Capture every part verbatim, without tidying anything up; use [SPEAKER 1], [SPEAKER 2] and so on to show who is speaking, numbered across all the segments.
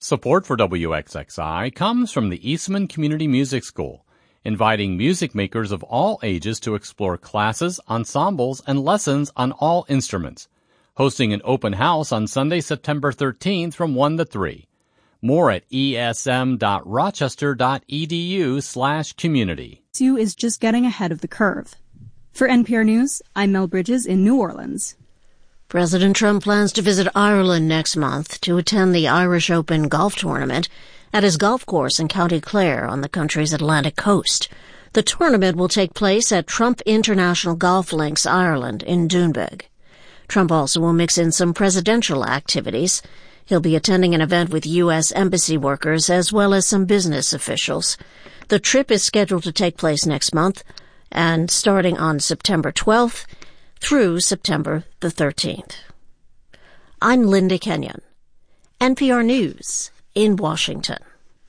[SPEAKER 1] Support for W X X I comes from the Eastman Community Music School, inviting music makers of all ages to explore classes, ensembles, and lessons on all instruments. Hosting an open house on Sunday, September thirteenth from one to three. More at esm.rochester.edu slash community.
[SPEAKER 2] Sue is just getting ahead of the curve. For N P R News, I'm Mel Bridges in New Orleans.
[SPEAKER 3] President Trump plans to visit Ireland next month to attend the Irish Open golf tournament at his golf course in County Clare on the country's Atlantic coast. The tournament will take place at Trump International Golf Links, Ireland in Doonbeg. Trump also will mix in some presidential activities. He'll be attending an event with U S embassy workers as well as some business officials. The trip is scheduled to take place next month and starting on September twelfth through September the thirteenth. I'm Linda Kenyon, N P R News in Washington.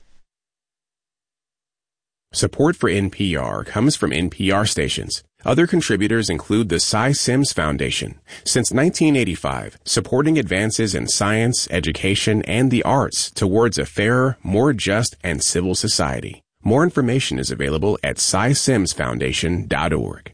[SPEAKER 4] Support for N P R comes from N P R stations. Other contributors include the Cy Sims Foundation. Since nineteen eighty-five, supporting advances in science, education, and the arts towards a fairer, more just, and civil society. More information is available at cy sims foundation dot org.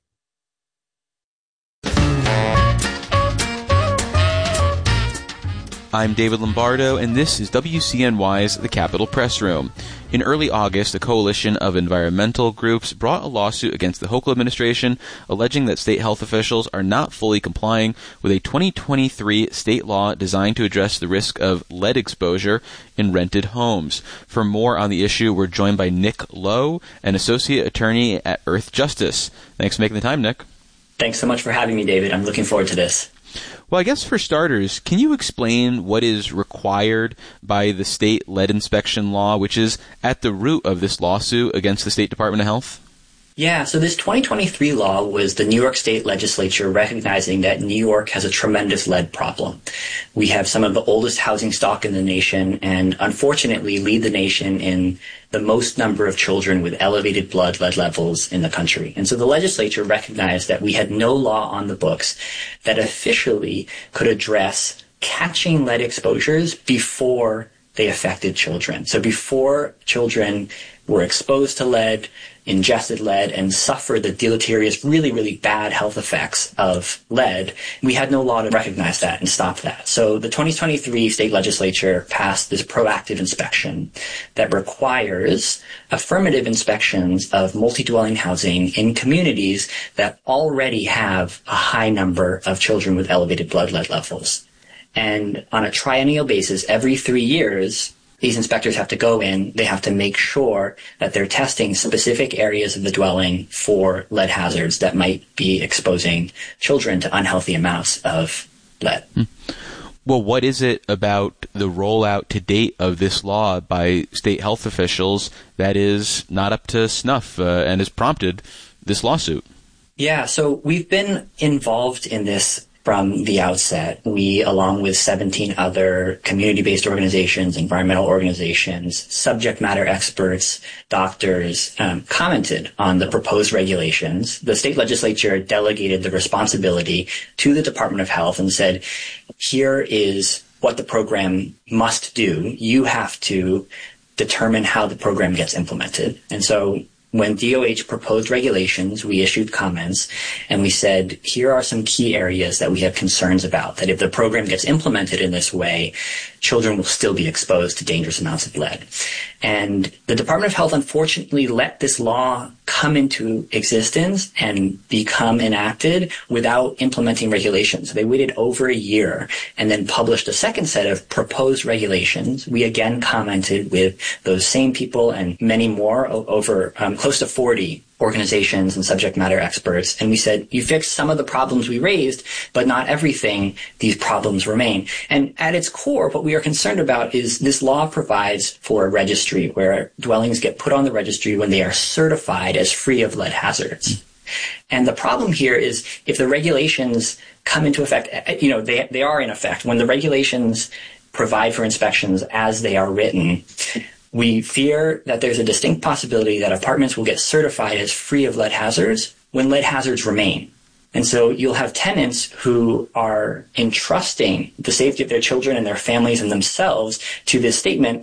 [SPEAKER 5] I'm David Lombardo, and this is W C N Y's The Capitol Press Room. In early August, a coalition of environmental groups brought a lawsuit against the Hochul administration, alleging that state health officials are not fully complying with a twenty twenty-three state law designed to address the risk of lead exposure in rented homes. For more on the issue, we're joined by Nick Lowe, an associate attorney at Earth Justice. Thanks for making the time, Nick.
[SPEAKER 6] Thanks so much for having me, David. I'm looking forward to this.
[SPEAKER 5] Well, I guess for starters, can you explain what is required by the state lead inspection law, which is at the root of this lawsuit against the State Department of Health?
[SPEAKER 6] Yeah, so this twenty twenty-three law was the New York State Legislature recognizing that New York has a tremendous lead problem. We have some of the oldest housing stock in the nation and unfortunately lead the nation in the most number of children with elevated blood lead levels in the country. And so the legislature recognized that we had no law on the books that officially could address catching lead exposures before they affected children. So before children were exposed to lead, ingested lead, and suffered the deleterious, really, really bad health effects of lead, we had no law to recognize that and stop that. So the twenty twenty-three state legislature passed this proactive inspection that requires affirmative inspections of multi-dwelling housing in communities that already have a high number of children with elevated blood lead levels. And on a triennial basis, every three years, these inspectors have to go in, they have to make sure that they're testing specific areas of the dwelling for lead hazards that might be exposing children to unhealthy amounts of lead.
[SPEAKER 5] Well, what is it about the rollout to date of this law by state health officials that is not up to snuff uh, and has prompted this lawsuit?
[SPEAKER 6] Yeah, so we've been involved in this from the outset. We, along with seventeen other community-based organizations, environmental organizations, subject matter experts, doctors, um, commented on the proposed regulations. The state legislature delegated the responsibility to the Department of Health and said, here is what the program must do. You have to determine how the program gets implemented. And so when D O H proposed regulations, we issued comments and we said, here are some key areas that we have concerns about, that if the program gets implemented in this way, children will still be exposed to dangerous amounts of lead. And the Department of Health unfortunately let this law come into existence and become enacted without implementing regulations. They waited over a year and then published a second set of proposed regulations. We again commented with those same people and many more, over um, close to forty organizations and subject matter experts. And we said, you fixed some of the problems we raised, but not everything. These problems remain. And at its core, what we are concerned about is this law provides for a registry where dwellings get put on the registry when they are certified as free of lead hazards. And the problem here is if the regulations come into effect, you know, they, they are in effect. When the regulations provide for inspections as they are written, we fear that there's a distinct possibility that apartments will get certified as free of lead hazards when lead hazards remain. And so you'll have tenants who are entrusting the safety of their children and their families and themselves to this statement